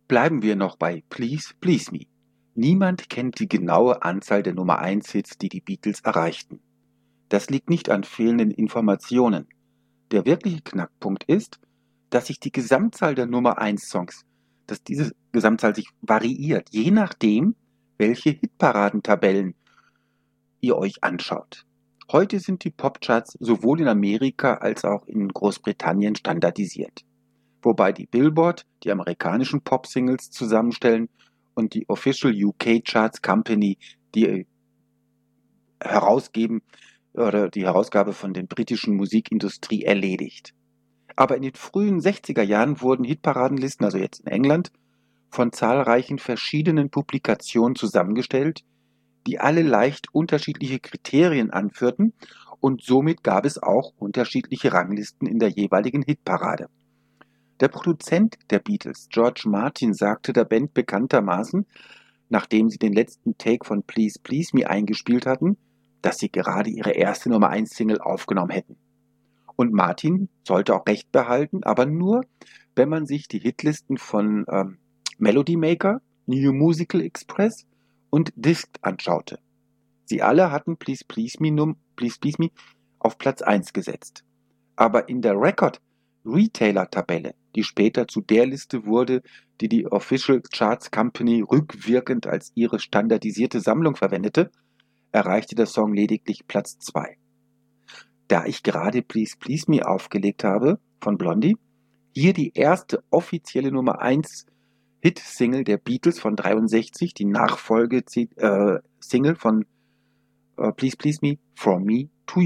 Bleiben wir noch bei Please Please Me. Niemand kennt die genaue Anzahl der Nummer-1-Hits, die die Beatles erreichten. Das liegt nicht an fehlenden Informationen. Der wirkliche Knackpunkt ist, dass sich die Gesamtzahl der Nummer-1-Songs, dass diese Gesamtzahl sich variiert, je nachdem, welche Hitparadentabellen ihr euch anschaut. Heute sind die Popcharts sowohl in Amerika als auch in Großbritannien standardisiert, wobei die Billboard die amerikanischen Pop-Singles zusammenstellen und die Official UK Charts Company die herausgeben oder die Herausgabe von der britischen Musikindustrie erledigt. Aber in den frühen 60er Jahren wurden Hitparadenlisten, also jetzt in England, von zahlreichen verschiedenen Publikationen zusammengestellt, die alle leicht unterschiedliche Kriterien anführten, und somit gab es auch unterschiedliche Ranglisten in der jeweiligen Hitparade. Der Produzent der Beatles, George Martin, sagte der Band bekanntermaßen, nachdem sie den letzten Take von Please Please Me eingespielt hatten, dass sie gerade ihre erste Nummer-1-Single aufgenommen hätten. Und Martin sollte auch recht behalten, aber nur, wenn man sich die Hitlisten von Melody Maker, New Musical Express und Disc anschaute. Sie alle hatten Please Please Me auf Platz 1 gesetzt. Aber in der Record-Retailer-Tabelle, die später zu der Liste wurde, die die Official Charts Company rückwirkend als ihre standardisierte Sammlung verwendete, erreichte der Song lediglich Platz 2. Da ich gerade Please Please Me aufgelegt habe von Blondie, hier die erste offizielle Nummer 1 Hit-Single der Beatles von 63, die Nachfolge-Single von Please Please Me, From Me to